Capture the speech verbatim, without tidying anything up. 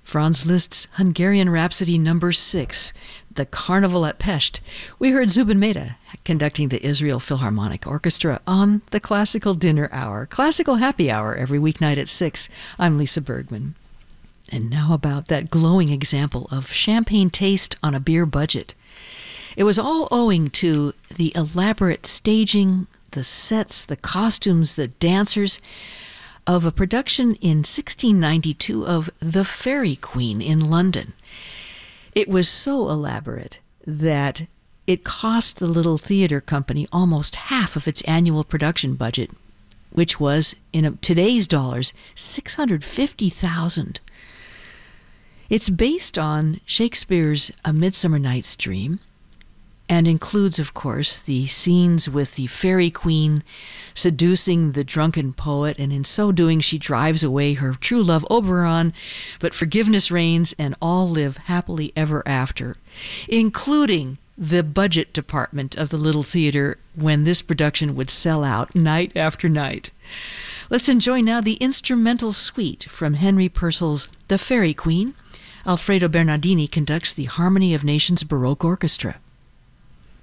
Franz Liszt's Hungarian Rhapsody number six, The Carnival at Pest. We heard Zubin Mehta conducting the Israel Philharmonic Orchestra on the Classical Dinner Hour, Classical Happy Hour, every weeknight at six. I'm Lisa Bergman. And now about that glowing example of champagne taste on a beer budget. It was all owing to the elaborate staging, the sets, the costumes, the dancers, of a production in sixteen ninety-two of The Fairy Queen in London. It was so elaborate that it cost the little theater company almost half of its annual production budget, which was, in today's dollars, six hundred fifty thousand dollars. It's based on Shakespeare's A Midsummer Night's Dream, and includes, of course, the scenes with the fairy queen seducing the drunken poet, and in so doing she drives away her true love Oberon, but forgiveness reigns and all live happily ever after, including the budget department of the little theater when this production would sell out night after night. Let's enjoy now the instrumental suite from Henry Purcell's The Fairy Queen. Alfredo Bernardini conducts the Harmony of Nations Baroque Orchestra.